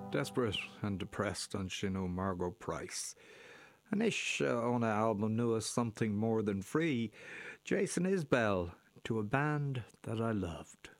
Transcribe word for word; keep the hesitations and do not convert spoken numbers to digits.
desperate and depressed an sin ó Margot Price. Anish uh, on a album nua something more than free, Jason Isbell to a band that I loved.